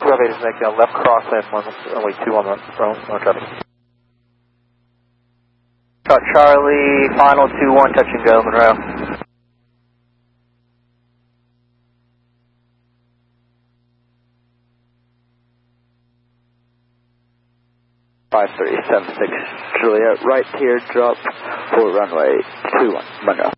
Bravo is making a left cross and runway 2 on the front traffic. Charlie, final 2-1, touch and go, Monroe. 5376 Juliet, right here, drop for runway 21, Monroe.